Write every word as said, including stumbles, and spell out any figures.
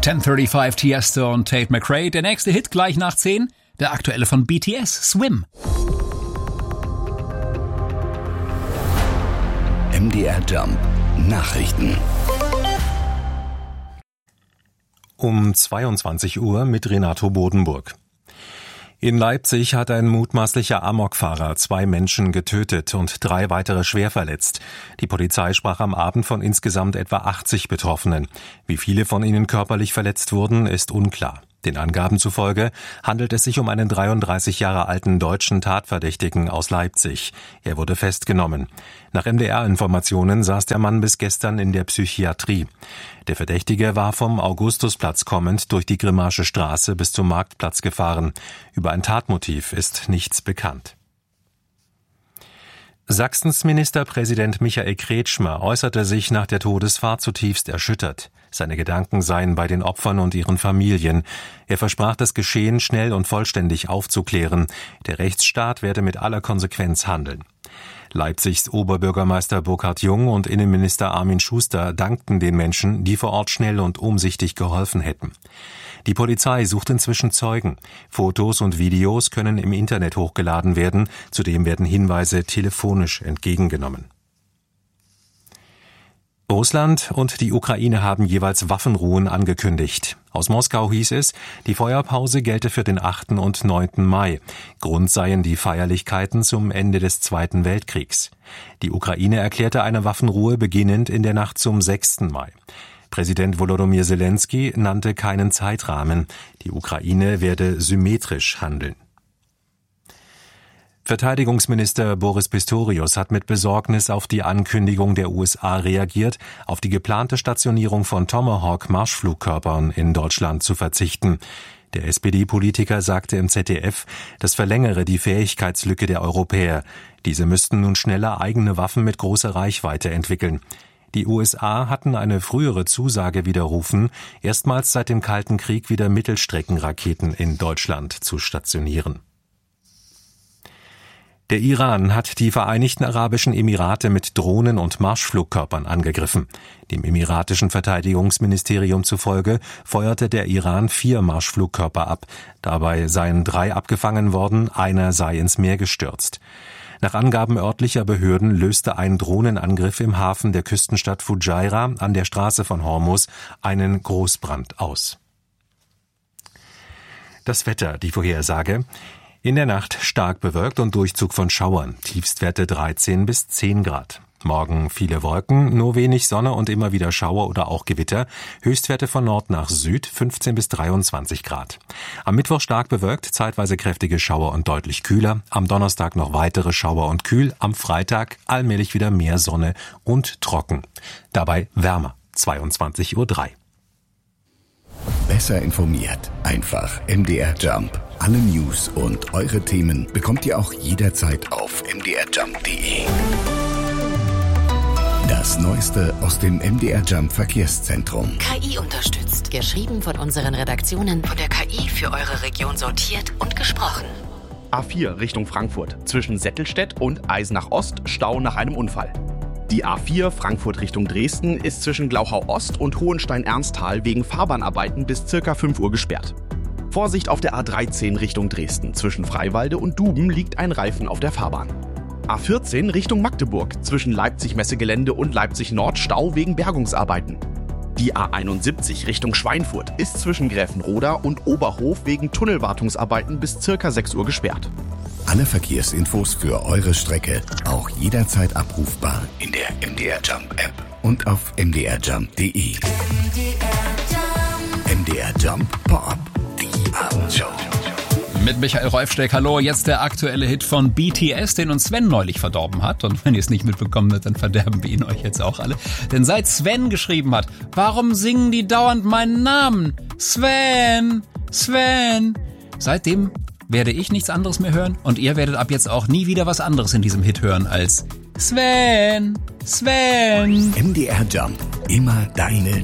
zehn fünfunddreißig Tiesto und Tate McRae. Der nächste Hit gleich nach zehn. Der aktuelle von B T S, Swim. M D R Jump Nachrichten. Um zweiundzwanzig Uhr mit Renato Bodenburg. In Leipzig hat ein mutmaßlicher Amokfahrer zwei Menschen getötet und drei weitere schwer verletzt. Die Polizei sprach am Abend von insgesamt etwa achtzig Betroffenen. Wie viele von ihnen körperlich verletzt wurden, ist unklar. Den Angaben zufolge handelt es sich um einen dreiunddreißig Jahre alten deutschen Tatverdächtigen aus Leipzig. Er wurde festgenommen. Nach M D R-Informationen saß der Mann bis gestern in der Psychiatrie. Der Verdächtige war vom Augustusplatz kommend durch die Grimmarsche Straße bis zum Marktplatz gefahren. Über ein Tatmotiv ist nichts bekannt. Sachsens Ministerpräsident Michael Kretschmer äußerte sich nach der Todesfahrt zutiefst erschüttert. Seine Gedanken seien bei den Opfern und ihren Familien. Er versprach, das Geschehen schnell und vollständig aufzuklären. Der Rechtsstaat werde mit aller Konsequenz handeln. Leipzigs Oberbürgermeister Burkhard Jung und Innenminister Armin Schuster dankten den Menschen, die vor Ort schnell und umsichtig geholfen hätten. Die Polizei sucht inzwischen Zeugen. Fotos und Videos können im Internet hochgeladen werden. Zudem werden Hinweise telefonisch entgegengenommen. Russland und die Ukraine haben jeweils Waffenruhen angekündigt. Aus Moskau hieß es, die Feuerpause gelte für den achten und neunten Mai. Grund seien die Feierlichkeiten zum Ende des Zweiten Weltkriegs. Die Ukraine erklärte eine Waffenruhe beginnend in der Nacht zum sechsten Mai. Präsident Volodymyr Zelensky nannte keinen Zeitrahmen. Die Ukraine werde symmetrisch handeln. Verteidigungsminister Boris Pistorius hat mit Besorgnis auf die Ankündigung der U S A reagiert, auf die geplante Stationierung von Tomahawk-Marschflugkörpern in Deutschland zu verzichten. Der S P D-Politiker sagte im Z D F, das verlängere die Fähigkeitslücke der Europäer. Diese müssten nun schneller eigene Waffen mit großer Reichweite entwickeln. Die U S A hatten eine frühere Zusage widerrufen, erstmals seit dem Kalten Krieg wieder Mittelstreckenraketen in Deutschland zu stationieren. Der Iran hat die Vereinigten Arabischen Emirate mit Drohnen und Marschflugkörpern angegriffen. Dem emiratischen Verteidigungsministerium zufolge feuerte der Iran vier Marschflugkörper ab. Dabei seien drei abgefangen worden, einer sei ins Meer gestürzt. Nach Angaben örtlicher Behörden löste ein Drohnenangriff im Hafen der Küstenstadt Fujairah an der Straße von Hormuz einen Großbrand aus. Das Wetter, die Vorhersage. In der Nacht stark bewölkt und Durchzug von Schauern. Tiefstwerte dreizehn bis zehn Grad. Morgen viele Wolken, nur wenig Sonne und immer wieder Schauer oder auch Gewitter. Höchstwerte von Nord nach Süd fünfzehn bis dreiundzwanzig Grad. Am Mittwoch stark bewölkt, zeitweise kräftige Schauer und deutlich kühler. Am Donnerstag noch weitere Schauer und kühl. Am Freitag allmählich wieder mehr Sonne und trocken. Dabei wärmer. zweiundzwanzig Uhr drei. Besser informiert. Einfach M D R Jump. Alle News und eure Themen bekommt ihr auch jederzeit auf m d r jump punkt d e. Das Neueste aus dem M D R Jump Verkehrszentrum. K I unterstützt. Geschrieben von unseren Redaktionen, von der K I für eure Region sortiert und gesprochen. A vier Richtung Frankfurt. Zwischen Settelstedt und Eisenach Ost Stau nach einem Unfall. Die A vier Frankfurt Richtung Dresden ist zwischen Glauchau Ost und Hohenstein-Ernsthal wegen Fahrbahnarbeiten bis circa fünf Uhr gesperrt. Vorsicht auf der A dreizehn Richtung Dresden. Zwischen Freiwalde und Duben liegt ein Reifen auf der Fahrbahn. A vierzehn Richtung Magdeburg. Zwischen Leipzig-Messegelände und Leipzig-Nord Stau wegen Bergungsarbeiten. Die A einundsiebzig Richtung Schweinfurt ist zwischen Gräfenroda und Oberhof wegen Tunnelwartungsarbeiten bis circa sechs Uhr gesperrt. Alle Verkehrsinfos für eure Strecke auch jederzeit abrufbar in der M D R Jump App und auf m d r jump punkt d e. M D R Jump Pop, die Abendshow. Mit Michael Reufsteck, hallo, jetzt der aktuelle Hit von B T S, den uns Sven neulich verdorben hat. Und wenn ihr es nicht mitbekommen habt, dann verderben wir ihn euch jetzt auch alle. Denn seit Sven geschrieben hat, warum singen die dauernd meinen Namen? Sven, Sven. Seitdem werde ich nichts anderes mehr hören und ihr werdet ab jetzt auch nie wieder was anderes in diesem Hit hören als Sven, Sven. M D R Jump, immer deine